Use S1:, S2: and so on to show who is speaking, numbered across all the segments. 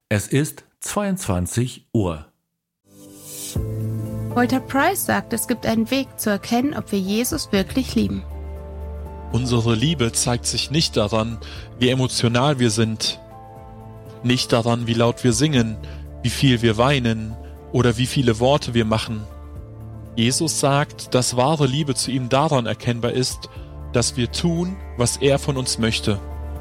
S1: Es ist 22 Uhr.
S2: Walter Price sagt, es gibt einen Weg zu erkennen, ob wir Jesus wirklich lieben.
S3: Unsere Liebe zeigt sich nicht daran, wie emotional wir sind, nicht daran, wie laut wir singen, wie viel wir weinen oder wie viele Worte wir machen. Jesus sagt, dass wahre Liebe zu ihm daran erkennbar ist, dass wir tun, was er von uns möchte.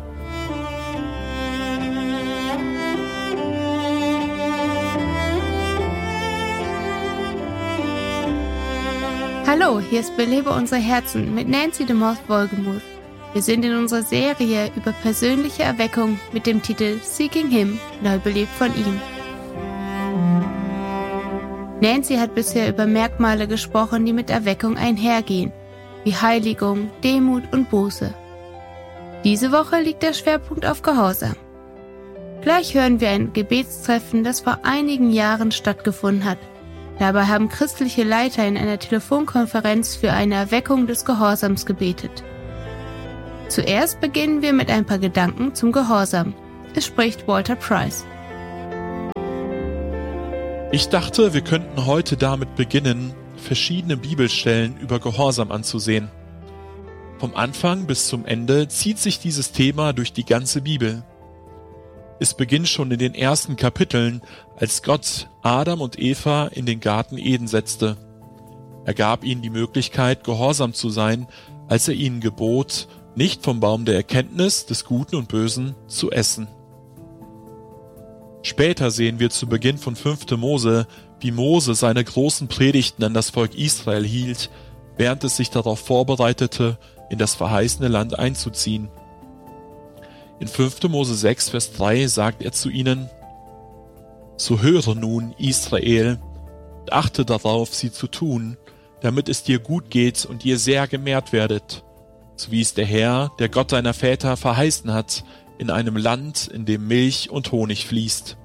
S2: Hallo, hier ist Belebe unsere Herzen mit Nancy DeMoss Wolgemuth. Wir sind in unserer Serie über persönliche Erweckung mit dem Titel Seeking Him, neu belebt von ihm. Nancy hat bisher über Merkmale gesprochen, die mit Erweckung einhergehen, wie Heiligung, Demut und Buße. Diese Woche liegt der Schwerpunkt auf Gehorsam. Gleich hören wir ein Gebetstreffen, das vor einigen Jahren stattgefunden hat. Dabei haben christliche Leiter in einer Telefonkonferenz für eine Erweckung des Gehorsams gebetet. Zuerst beginnen wir mit ein paar Gedanken zum Gehorsam. Es spricht Walter Price.
S3: Ich dachte, wir könnten heute damit beginnen, verschiedene Bibelstellen über Gehorsam anzusehen. Vom Anfang bis zum Ende zieht sich dieses Thema durch die ganze Bibel. Es beginnt schon in den ersten Kapiteln, als Gott Adam und Eva in den Garten Eden setzte. Er gab ihnen die Möglichkeit, gehorsam zu sein, als er ihnen gebot, nicht vom Baum der Erkenntnis des Guten und Bösen zu essen. Später sehen wir zu Beginn von 5. Mose, wie Mose seine großen Predigten an das Volk Israel hielt, während es sich darauf vorbereitete, in das verheißene Land einzuziehen. In 5. Mose 6, Vers 3 sagt er zu ihnen: So höre nun, Israel, und achte darauf, sie zu tun, damit es dir gut geht und ihr sehr gemehrt werdet, so wie es der Herr, der Gott deiner Väter, verheißen hat, in einem Land, in dem Milch und Honig fließt.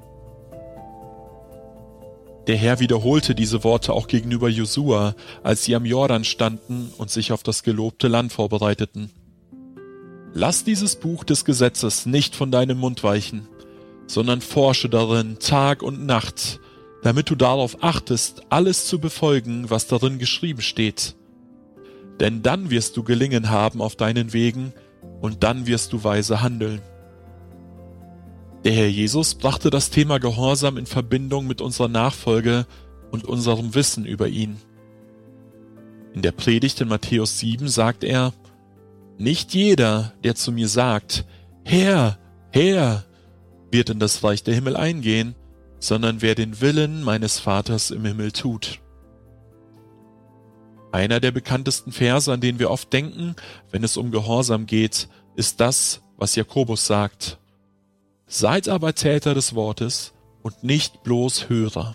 S3: Der Herr wiederholte diese Worte auch gegenüber Josua, als sie am Jordan standen und sich auf das gelobte Land vorbereiteten. Lass dieses Buch des Gesetzes nicht von deinem Mund weichen, sondern forsche darin Tag und Nacht, damit du darauf achtest, alles zu befolgen, was darin geschrieben steht. Denn dann wirst du Gelingen haben auf deinen Wegen und dann wirst du weise handeln. Der Herr Jesus brachte das Thema Gehorsam in Verbindung mit unserer Nachfolge und unserem Wissen über ihn. In der Predigt in Matthäus 7 sagt er: Nicht jeder, der zu mir sagt, Herr, Herr, wird in das Reich der Himmel eingehen, sondern wer den Willen meines Vaters im Himmel tut. Einer der bekanntesten Verse, an den wir oft denken, wenn es um Gehorsam geht, ist das, was Jakobus sagt: Seid aber Täter des Wortes und nicht bloß Hörer.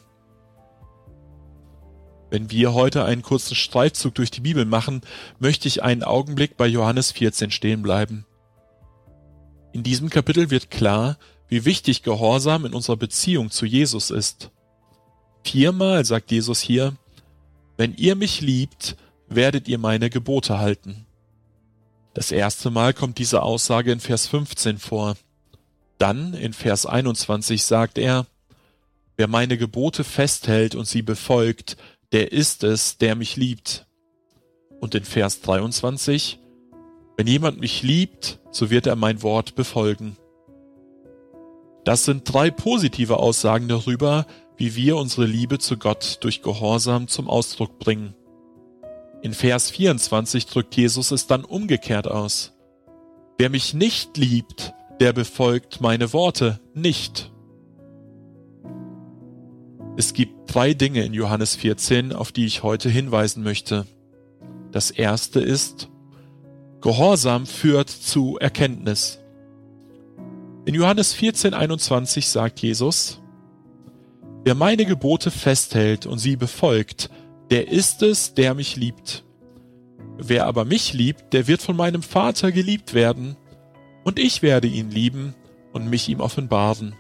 S3: Wenn wir heute einen kurzen Streifzug durch die Bibel machen, möchte ich einen Augenblick bei Johannes 14 stehen bleiben. In diesem Kapitel wird klar, wie wichtig Gehorsam in unserer Beziehung zu Jesus ist. 4-mal sagt Jesus hier: Wenn ihr mich liebt, werdet ihr meine Gebote halten. Das erste Mal kommt diese Aussage in Vers 15 vor. Dann in Vers 21 sagt er: Wer meine Gebote festhält und sie befolgt, der ist es, der mich liebt. Und in Vers 23: Wenn jemand mich liebt, so wird er mein Wort befolgen. Das sind 3 positive Aussagen darüber, wie wir unsere Liebe zu Gott durch Gehorsam zum Ausdruck bringen. In Vers 24 drückt Jesus es dann umgekehrt aus: Wer mich nicht liebt, der befolgt meine Worte nicht. Es gibt 3 Dinge in Johannes 14, auf die ich heute hinweisen möchte. Das erste ist: Gehorsam führt zu Erkenntnis. In Johannes 14,21 sagt Jesus: Wer meine Gebote festhält und sie befolgt, der ist es, der mich liebt. Wer aber mich liebt, der wird von meinem Vater geliebt werden, und ich werde ihn lieben und mich ihm offenbaren.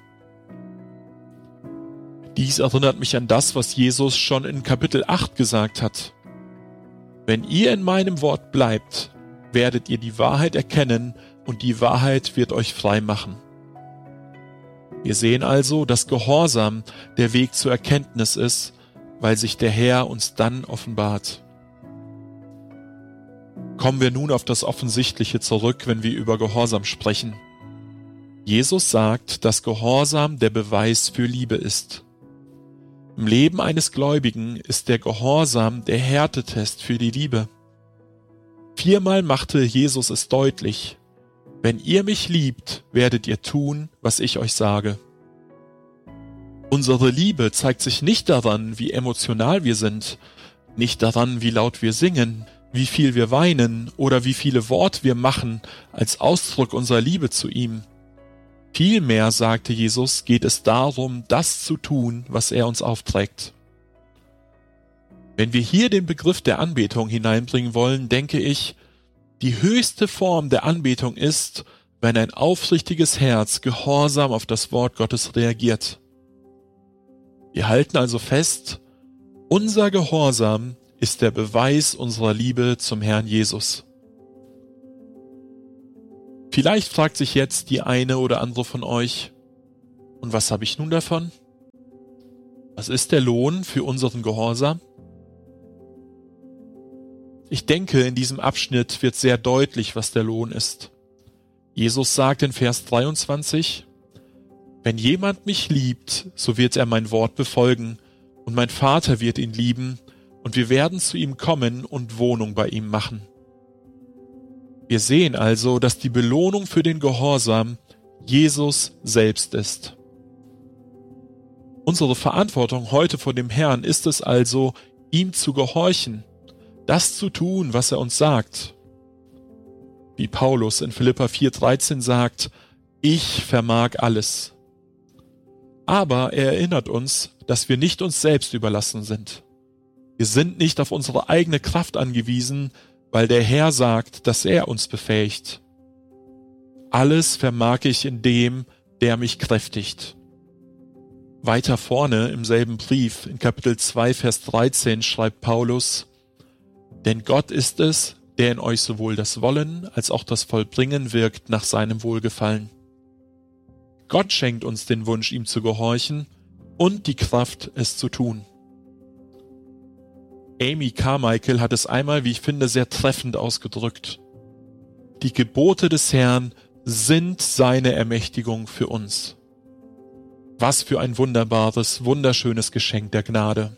S3: Dies erinnert mich an das, was Jesus schon in Kapitel 8 gesagt hat. Wenn ihr in meinem Wort bleibt, werdet ihr die Wahrheit erkennen und die Wahrheit wird euch frei machen. Wir sehen also, dass Gehorsam der Weg zur Erkenntnis ist, weil sich der Herr uns dann offenbart. Kommen wir nun auf das Offensichtliche zurück, wenn wir über Gehorsam sprechen. Jesus sagt, dass Gehorsam der Beweis für Liebe ist. Im Leben eines Gläubigen ist der Gehorsam der Härtetest für die Liebe. 4-mal machte Jesus es deutlich: Wenn ihr mich liebt, werdet ihr tun, was ich euch sage. Unsere Liebe zeigt sich nicht daran, wie emotional wir sind, nicht daran, wie laut wir singen, wie viel wir weinen oder wie viele Worte wir machen als Ausdruck unserer Liebe zu ihm. Vielmehr, sagte Jesus, geht es darum, das zu tun, was er uns aufträgt. Wenn wir hier den Begriff der Anbetung hineinbringen wollen, denke ich, die höchste Form der Anbetung ist, wenn ein aufrichtiges Herz gehorsam auf das Wort Gottes reagiert. Wir halten also fest, unser Gehorsam ist der Beweis unserer Liebe zum Herrn Jesus. Vielleicht fragt sich jetzt die eine oder andere von euch: Und was habe ich nun davon? Was ist der Lohn für unseren Gehorsam? Ich denke, in diesem Abschnitt wird sehr deutlich, was der Lohn ist. Jesus sagt in Vers 23: Wenn jemand mich liebt, so wird er mein Wort befolgen, und mein Vater wird ihn lieben, und wir werden zu ihm kommen und Wohnung bei ihm machen. Wir sehen also, dass die Belohnung für den Gehorsam Jesus selbst ist. Unsere Verantwortung heute vor dem Herrn ist es also, ihm zu gehorchen, das zu tun, was er uns sagt. Wie Paulus in Philipper 4,13 sagt: Ich vermag alles. Aber er erinnert uns, dass wir nicht uns selbst überlassen sind. Wir sind nicht auf unsere eigene Kraft angewiesen, weil der Herr sagt, dass er uns befähigt. Alles vermag ich in dem, der mich kräftigt. Weiter vorne im selben Brief, in Kapitel 2, Vers 13, schreibt Paulus: Denn Gott ist es, der in euch sowohl das Wollen als auch das Vollbringen wirkt nach seinem Wohlgefallen. Gott schenkt uns den Wunsch, ihm zu gehorchen und die Kraft, es zu tun. Amy Carmichael hat es einmal, wie ich finde, sehr treffend ausgedrückt: Die Gebote des Herrn sind seine Ermächtigung für uns. Was für ein wunderbares, wunderschönes Geschenk der Gnade.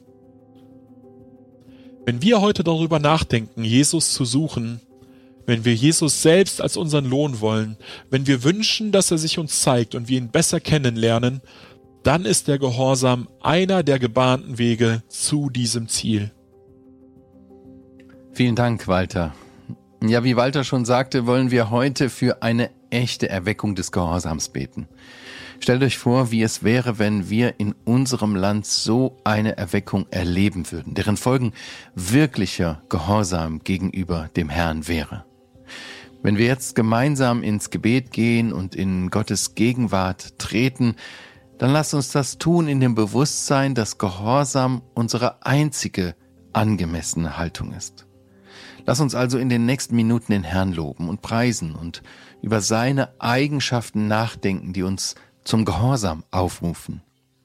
S3: Wenn wir heute darüber nachdenken, Jesus zu suchen, wenn wir Jesus selbst als unseren Lohn wollen, wenn wir wünschen, dass er sich uns zeigt und wir ihn besser kennenlernen, dann ist der Gehorsam einer der gebahnten Wege zu diesem Ziel.
S4: Vielen Dank, Walter. Ja, wie Walter schon sagte, wollen wir heute für eine echte Erweckung des Gehorsams beten. Stellt euch vor, wie es wäre, wenn wir in unserem Land so eine Erweckung erleben würden, deren Folgen wirklicher Gehorsam gegenüber dem Herrn wäre. Wenn wir jetzt gemeinsam ins Gebet gehen und in Gottes Gegenwart treten, dann lasst uns das tun in dem Bewusstsein, dass Gehorsam unsere einzige angemessene Haltung ist. Lass uns also in den nächsten Minuten den Herrn loben und preisen und über seine Eigenschaften nachdenken, die uns zum Gehorsam aufrufen.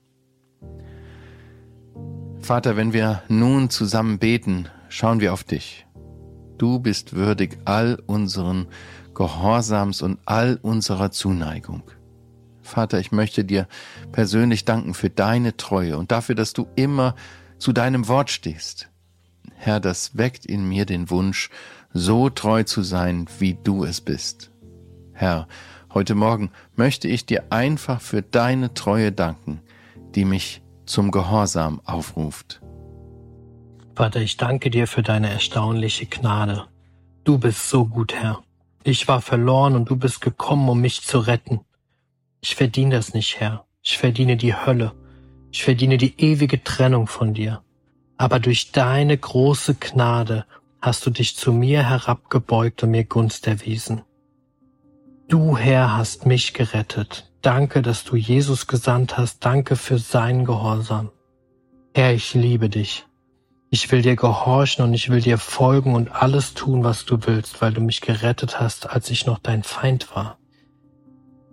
S4: Vater, wenn wir nun zusammen beten, schauen wir auf dich. Du bist würdig all unseren Gehorsams und all unserer Zuneigung. Vater, ich möchte dir persönlich danken für deine Treue und dafür, dass du immer zu deinem Wort stehst. Herr, das weckt in mir den Wunsch, so treu zu sein, wie du es bist. Herr, heute Morgen möchte ich dir einfach für deine Treue danken, die mich zum Gehorsam aufruft.
S5: Vater, ich danke dir für deine erstaunliche Gnade. Du bist so gut, Herr. Ich war verloren und du bist gekommen, um mich zu retten. Ich verdiene das nicht, Herr. Ich verdiene die Hölle. Ich verdiene die ewige Trennung von dir. Aber durch deine große Gnade hast du dich zu mir herabgebeugt und mir Gunst erwiesen. Du, Herr, hast mich gerettet. Danke, dass du Jesus gesandt hast. Danke für seinen Gehorsam. Herr, ich liebe dich. Ich will dir gehorchen und ich will dir folgen und alles tun, was du willst, weil du mich gerettet hast, als ich noch dein Feind war.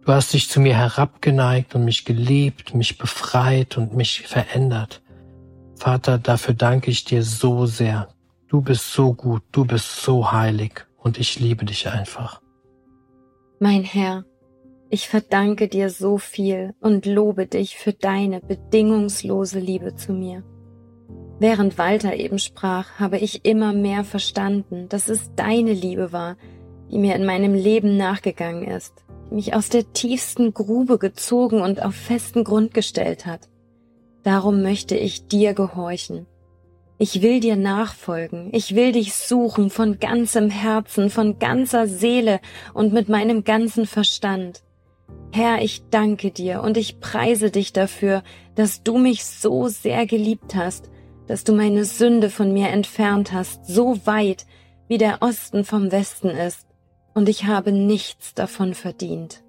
S5: Du hast dich zu mir herabgeneigt und mich geliebt, mich befreit und mich verändert. Vater, dafür danke ich dir so sehr. Du bist so gut, du bist so heilig und ich liebe dich einfach.
S6: Mein Herr, ich verdanke dir so viel und lobe dich für deine bedingungslose Liebe zu mir. Während Walter eben sprach, habe ich immer mehr verstanden, dass es deine Liebe war, die mir in meinem Leben nachgegangen ist, die mich aus der tiefsten Grube gezogen und auf festen Grund gestellt hat. Darum möchte ich dir gehorchen. Ich will dir nachfolgen, ich will dich suchen von ganzem Herzen, von ganzer Seele und mit meinem ganzen Verstand. Herr, ich danke dir und ich preise dich dafür, dass du mich so sehr geliebt hast, dass du meine Sünde von mir entfernt hast, so weit, wie der Osten vom Westen ist, und ich habe nichts davon verdient.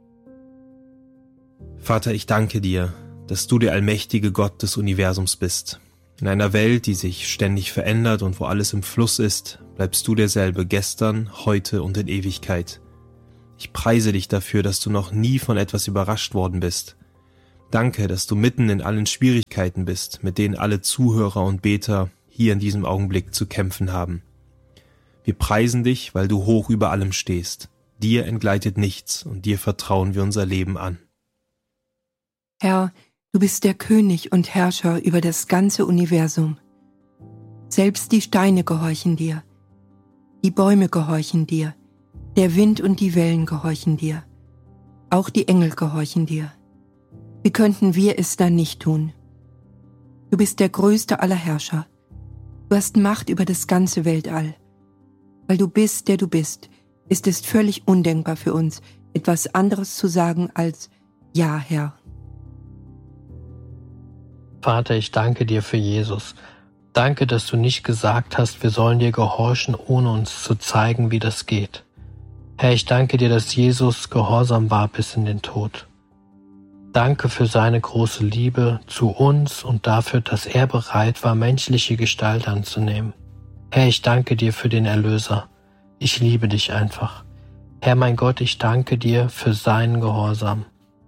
S7: Vater, ich danke dir, dass du der allmächtige Gott des Universums bist. In einer Welt, die sich ständig verändert und wo alles im Fluss ist, bleibst du derselbe gestern, heute und in Ewigkeit. Ich preise dich dafür, dass du noch nie von etwas überrascht worden bist. Danke, dass du mitten in allen Schwierigkeiten bist, mit denen alle Zuhörer und Beter hier in diesem Augenblick zu kämpfen haben. Wir preisen dich, weil du hoch über allem stehst. Dir entgleitet nichts und dir vertrauen wir unser Leben an.
S8: Herr, du bist der König und Herrscher über das ganze Universum. Selbst die Steine gehorchen dir, die Bäume gehorchen dir, der Wind und die Wellen gehorchen dir, auch die Engel gehorchen dir. Wie könnten wir es dann nicht tun? Du bist der größte aller Herrscher. Du hast Macht über das ganze Weltall. Weil du bist, der du bist, ist es völlig undenkbar für uns, etwas anderes zu sagen als Ja, Herr.
S5: Vater, ich danke dir für Jesus. Danke, dass du nicht gesagt hast, wir sollen dir gehorchen, ohne uns zu zeigen, wie das geht. Herr, ich danke dir, dass Jesus gehorsam war bis in den Tod. Danke für seine große Liebe zu uns und dafür, dass er bereit war, menschliche Gestalt anzunehmen. Herr, ich danke dir für den Erlöser. Ich liebe dich einfach. Herr, mein Gott, ich danke dir für seinen Gehorsam.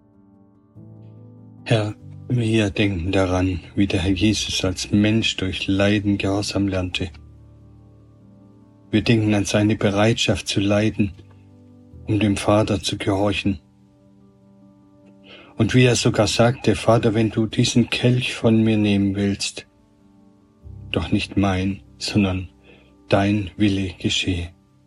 S9: Herr, wir denken daran, wie der Herr Jesus als Mensch durch Leiden Gehorsam lernte. Wir denken an seine Bereitschaft zu leiden, um dem Vater zu gehorchen. Und wie er sogar sagte, Vater, wenn du diesen Kelch von mir nehmen willst, doch nicht mein, sondern dein Wille geschehe.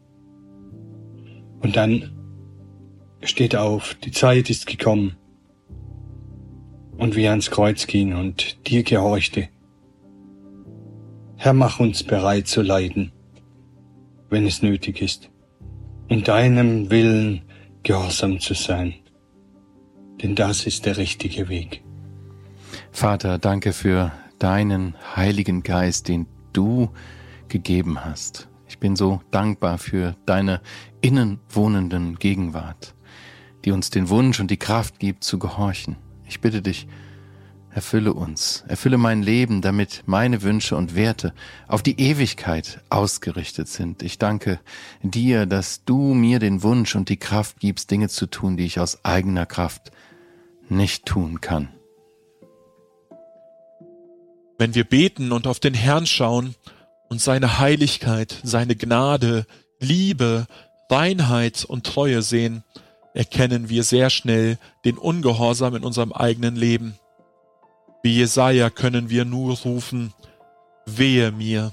S9: Und dann steht auf, die Zeit ist gekommen. Und wie er ans Kreuz ging und dir gehorchte. Herr, mach uns bereit zu leiden, wenn es nötig ist, und deinem Willen gehorsam zu sein. Denn das ist der richtige Weg.
S4: Vater, danke für deinen Heiligen Geist, den du gegeben hast. Ich bin so dankbar für deine innen wohnenden Gegenwart, die uns den Wunsch und die Kraft gibt, zu gehorchen. Ich bitte dich, erfülle uns, erfülle mein Leben, damit meine Wünsche und Werte auf die Ewigkeit ausgerichtet sind. Ich danke dir, dass du mir den Wunsch und die Kraft gibst, Dinge zu tun, die ich aus eigener Kraft nicht tun kann.
S3: Wenn wir beten und auf den Herrn schauen und seine Heiligkeit, seine Gnade, Liebe, Reinheit und Treue sehen, erkennen wir sehr schnell den Ungehorsam in unserem eigenen Leben. Wie Jesaja können wir nur rufen, wehe mir.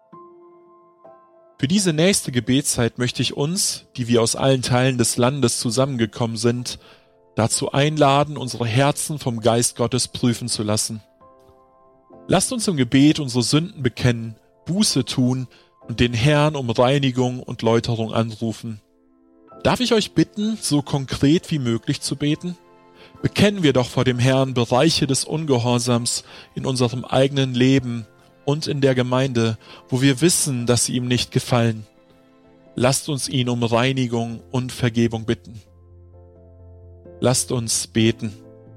S3: Für diese nächste Gebetszeit möchte ich uns, die wir aus allen Teilen des Landes zusammengekommen sind, dazu einladen, unsere Herzen vom Geist Gottes prüfen zu lassen. Lasst uns im Gebet unsere Sünden bekennen, Buße tun und den Herrn um Reinigung und Läuterung anrufen. Darf ich euch bitten, so konkret wie möglich zu beten? Bekennen wir doch vor dem Herrn Bereiche des Ungehorsams in unserem eigenen Leben und in der Gemeinde, wo wir wissen, dass sie ihm nicht gefallen. Lasst uns ihn um Reinigung und Vergebung bitten. Lasst uns beten.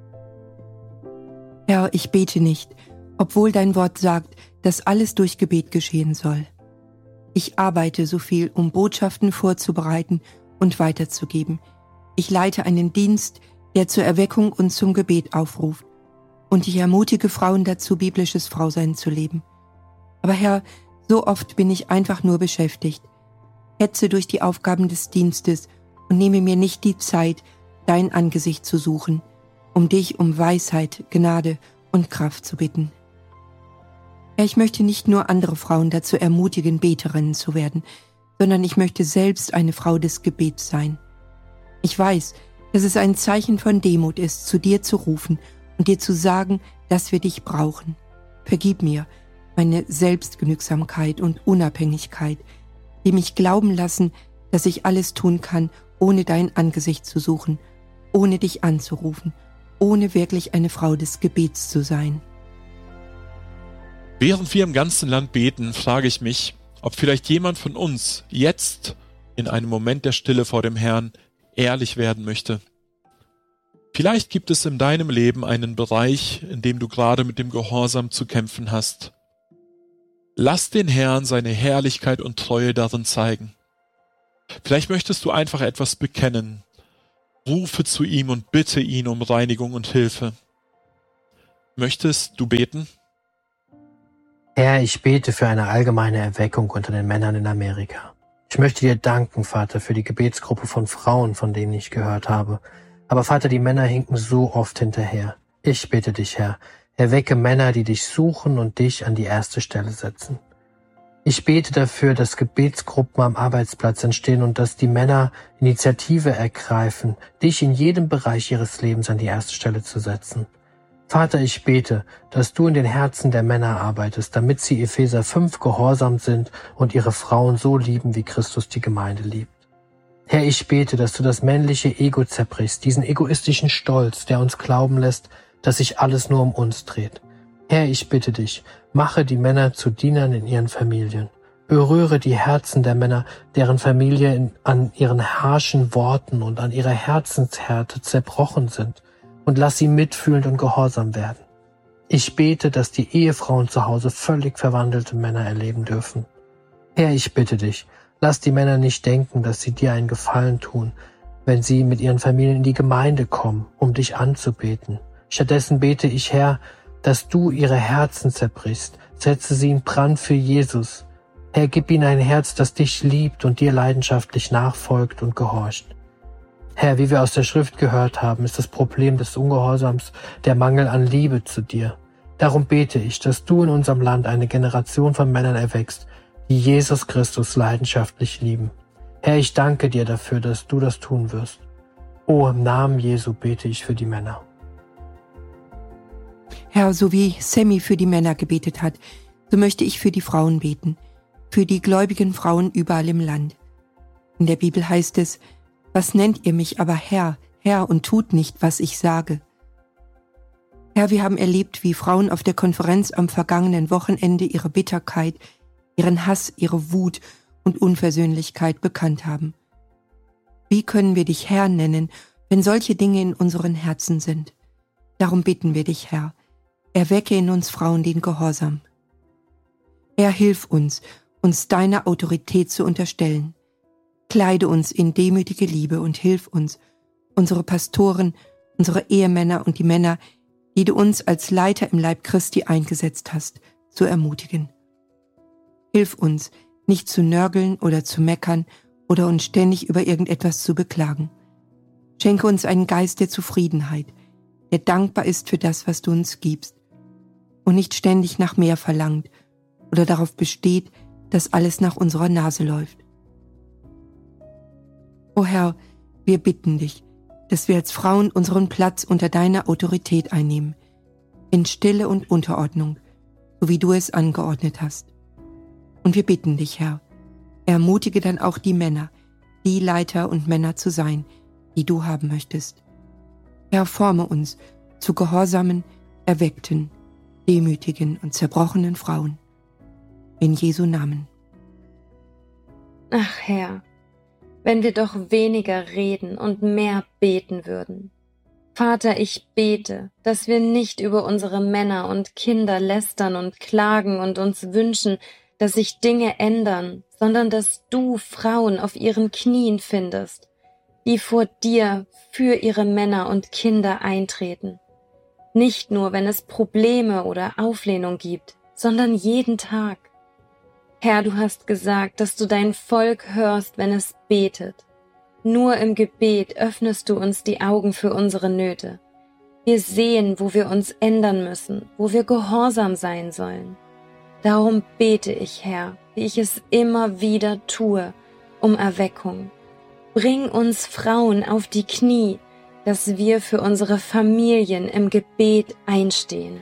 S8: Herr, ich bete nicht, obwohl dein Wort sagt, dass alles durch Gebet geschehen soll. Ich arbeite so viel, um Botschaften vorzubereiten und weiterzugeben. Ich leite einen Dienst, der zur Erweckung und zum Gebet aufruft. Und ich ermutige Frauen dazu, biblisches Frausein zu leben. Aber Herr, so oft bin ich einfach nur beschäftigt, hetze durch die Aufgaben des Dienstes und nehme mir nicht die Zeit, dein Angesicht zu suchen, um dich um Weisheit, Gnade und Kraft zu bitten. Herr, ich möchte nicht nur andere Frauen dazu ermutigen, Beterinnen zu werden, sondern ich möchte selbst eine Frau des Gebets sein. Ich weiß, dass es ein Zeichen von Demut ist, zu dir zu rufen und dir zu sagen, dass wir dich brauchen. Vergib mir meine Selbstgenügsamkeit und Unabhängigkeit, die mich glauben lassen, dass ich alles tun kann, ohne dein Angesicht zu suchen, ohne dich anzurufen, ohne wirklich eine Frau des Gebets zu sein.
S3: Während wir im ganzen Land beten, frage ich mich, ob vielleicht jemand von uns jetzt in einem Moment der Stille vor dem Herrn ehrlich werden möchte. Vielleicht gibt es in deinem Leben einen Bereich, in dem du gerade mit dem Gehorsam zu kämpfen hast. Lass den Herrn seine Herrlichkeit und Treue darin zeigen. Vielleicht möchtest du einfach etwas bekennen. Rufe zu ihm und bitte ihn um Reinigung und Hilfe. Möchtest du beten?
S5: Herr, ich bete für eine allgemeine Erweckung unter den Männern in Amerika. Ich möchte dir danken, Vater, für die Gebetsgruppe von Frauen, von denen ich gehört habe. Aber Vater, die Männer hinken so oft hinterher. Ich bitte dich, Herr, erwecke Männer, die dich suchen und dich an die erste Stelle setzen. Ich bete dafür, dass Gebetsgruppen am Arbeitsplatz entstehen und dass die Männer Initiative ergreifen, dich in jedem Bereich ihres Lebens an die erste Stelle zu setzen. Vater, ich bete, dass du in den Herzen der Männer arbeitest, damit sie Epheser 5 gehorsam sind und ihre Frauen so lieben, wie Christus die Gemeinde liebt. Herr, ich bete, dass du das männliche Ego zerbrichst, diesen egoistischen Stolz, der uns glauben lässt, dass sich alles nur um uns dreht. Herr, ich bitte dich, mache die Männer zu Dienern in ihren Familien. Berühre die Herzen der Männer, deren Familie an ihren harschen Worten und an ihrer Herzenshärte zerbrochen sind, und lass sie mitfühlend und gehorsam werden. Ich bete, dass die Ehefrauen zu Hause völlig verwandelte Männer erleben dürfen. Herr, ich bitte dich, lass die Männer nicht denken, dass sie dir einen Gefallen tun, wenn sie mit ihren Familien in die Gemeinde kommen, um dich anzubeten. Stattdessen bete ich, Herr, dass du ihre Herzen zerbrichst, setze sie in Brand für Jesus. Herr, gib ihnen ein Herz, das dich liebt und dir leidenschaftlich nachfolgt und gehorcht. Herr, wie wir aus der Schrift gehört haben, ist das Problem des Ungehorsams der Mangel an Liebe zu dir. Darum bete ich, dass du in unserem Land eine Generation von Männern erweckst, die Jesus Christus leidenschaftlich lieben. Herr, ich danke dir dafür, dass du das tun wirst. Oh, im Namen Jesu bete ich für die Männer.
S8: Herr, so wie Sammy für die Männer gebetet hat, so möchte ich für die Frauen beten, für die gläubigen Frauen überall im Land. In der Bibel heißt es, was nennt ihr mich aber Herr, Herr, und tut nicht, was ich sage? Herr, wir haben erlebt, wie Frauen auf der Konferenz am vergangenen Wochenende ihre Bitterkeit, ihren Hass, ihre Wut und Unversöhnlichkeit bekannt haben. Wie können wir dich Herr nennen, wenn solche Dinge in unseren Herzen sind? Darum bitten wir dich, Herr, erwecke in uns Frauen den Gehorsam. Herr, hilf uns, uns deiner Autorität zu unterstellen. Kleide uns in demütige Liebe und hilf uns, unsere Pastoren, unsere Ehemänner und die Männer, die du uns als Leiter im Leib Christi eingesetzt hast, zu ermutigen. Hilf uns, nicht zu nörgeln oder zu meckern oder uns ständig über irgendetwas zu beklagen. Schenke uns einen Geist der Zufriedenheit, der dankbar ist für das, was du uns gibst und nicht ständig nach mehr verlangt oder darauf besteht, dass alles nach unserer Nase läuft. O Herr, wir bitten dich, dass wir als Frauen unseren Platz unter deiner Autorität einnehmen, in Stille und Unterordnung, so wie du es angeordnet hast. Und wir bitten dich, Herr, ermutige dann auch die Männer, die Leiter und Männer zu sein, die du haben möchtest. Herr, forme uns zu gehorsamen, erweckten, demütigen und zerbrochenen Frauen. In Jesu Namen.
S6: Ach Herr, wenn wir doch weniger reden und mehr beten würden. Vater, ich bete, dass wir nicht über unsere Männer und Kinder lästern und klagen und uns wünschen, dass sich Dinge ändern, sondern dass du Frauen auf ihren Knien findest. die vor dir für ihre Männer und Kinder eintreten. Nicht nur, wenn es Probleme oder Auflehnung gibt, sondern jeden Tag. Herr, du hast gesagt, dass du dein Volk hörst, wenn es betet. Nur im Gebet öffnest du uns die Augen für unsere Nöte. Wir sehen, wo wir uns ändern müssen, wo wir gehorsam sein sollen. Darum bete ich, Herr, wie ich es immer wieder tue, um Erweckung. Bring uns Frauen auf die Knie, dass wir für unsere Familien im Gebet einstehen.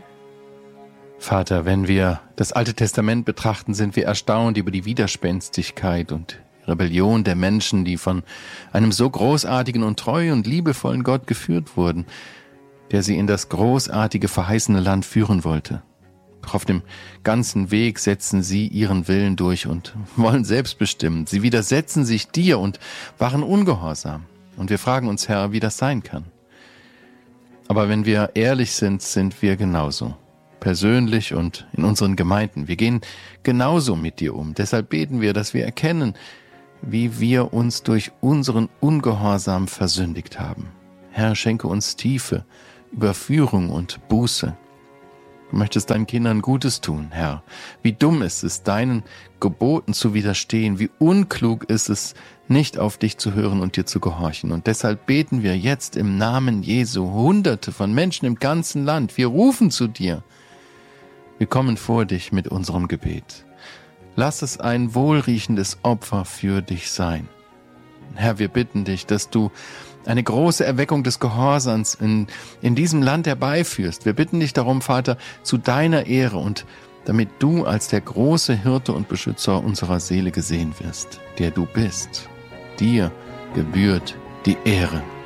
S4: Vater, wenn wir das Alte Testament betrachten, sind wir erstaunt über die Widerspenstigkeit und Rebellion der Menschen, die von einem so großartigen und treu und liebevollen Gott geführt wurden, der sie in das großartige verheißene Land führen wollte. Doch auf dem ganzen Weg setzen sie ihren Willen durch und wollen selbst bestimmen. Sie widersetzen sich dir und waren ungehorsam. Und wir fragen uns, Herr, wie das sein kann. Aber wenn wir ehrlich sind, sind wir genauso. Persönlich und in unseren Gemeinden. Wir gehen genauso mit dir um. Deshalb beten wir, dass wir erkennen, wie wir uns durch unseren Ungehorsam versündigt haben. Herr, schenke uns Tiefe, Überführung und Buße. Du möchtest deinen Kindern Gutes tun, Herr. Wie dumm ist es, deinen Geboten zu widerstehen. Wie unklug ist es, nicht auf dich zu hören und dir zu gehorchen. Und deshalb beten wir jetzt im Namen Jesu Hunderte von Menschen im ganzen Land. Wir rufen zu dir. Wir kommen vor dich mit unserem Gebet. Lass es ein wohlriechendes Opfer für dich sein. Herr, wir bitten dich, dass du eine große Erweckung des Gehorsams in diesem Land herbeiführst. Wir bitten dich darum, Vater, zu deiner Ehre und damit du als der große Hirte und Beschützer unserer Seele gesehen wirst, der du bist. Dir gebührt die Ehre.